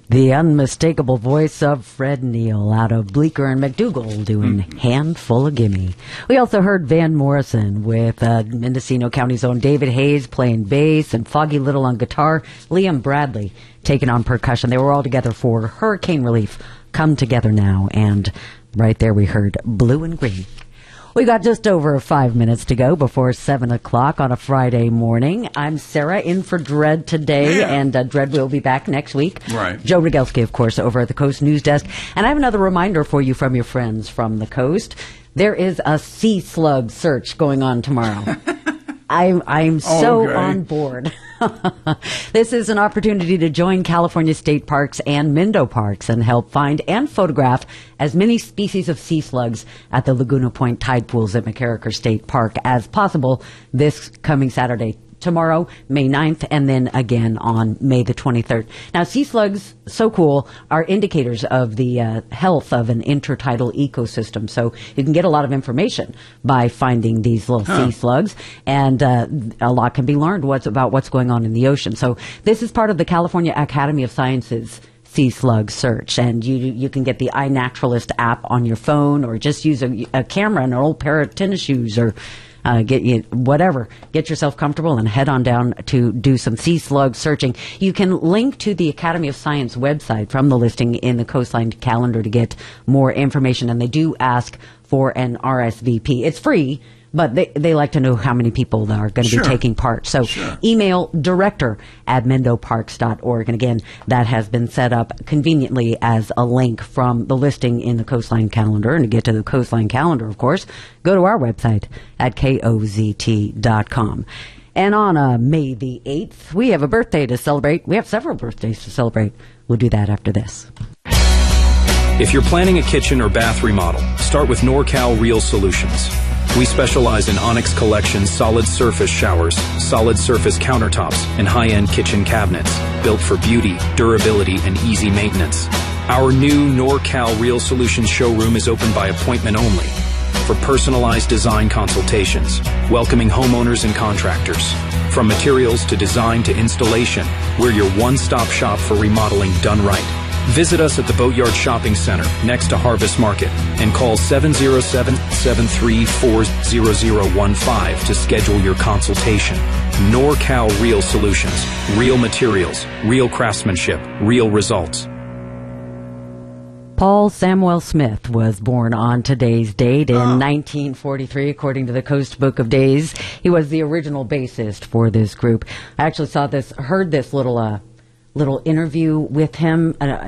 The unmistakable voice of Fred Neil out of Bleecker and McDougall doing Handful of Gimme. We also heard Van Morrison with Mendocino County's own David Hayes playing bass and Foggy Little on guitar, Liam Bradley taking on percussion. They were all together for Hurricane Relief, Come Together Now, and right there we heard Blue and Green. We got just over 5 minutes to go before 7 o'clock on a Friday morning. I'm Sarah, in for Dredd today, and Dredd will be back next week. Right. Joe Rogalski, of course, over at the Coast News Desk. And I have another reminder for you from your friends from the Coast. There is a sea slug search going on tomorrow. I'm so on board. This is an opportunity to join California State Parks and Mendo Parks and help find and photograph as many species of sea slugs at the Laguna Point tide pools at McCarraker State Park as possible this coming Saturday. Tomorrow, May 9th, and then again on May the 23rd. Now, sea slugs, so cool, are indicators of the health of an intertidal ecosystem. So you can get a lot of information by finding these little sea slugs, and a lot can be learned about what's going on in the ocean. So this is part of the California Academy of Sciences sea slug search, and you can get the iNaturalist app on your phone, or just use a camera and an old pair of tennis shoes, or get yourself comfortable and head on down to do some sea slug searching. You can link to the Academy of Science website from the listing in the Coastline calendar to get more information, and they do ask for an RSVP. It's free, but they like to know how many people are going to be taking part. So email director@mendoparks.org. And again, that has been set up conveniently as a link from the listing in the Coastline calendar. And to get to the Coastline calendar, of course, go to our website at KOZT.com. And on May the 8th, we have a birthday to celebrate. We have several birthdays to celebrate. We'll do that after this. If you're planning a kitchen or bath remodel, start with NorCal Real Solutions. We specialize in Onyx Collection solid surface showers, solid surface countertops, and high-end kitchen cabinets, built for beauty, durability, and easy maintenance. Our new NorCal Real Solutions showroom is open by appointment only for personalized design consultations, welcoming homeowners and contractors. From materials to design to installation, we're your one-stop shop for remodeling done right. Visit us at the Boatyard Shopping Center next to Harvest Market and call 707-734-0015 to schedule your consultation. NorCal Real Solutions. Real materials, real craftsmanship, real results. Paul Samuel Smith was born on today's date in 1943, according to the Coast Book of Days. He was the original bassist for this group. I actually heard this little interview with him.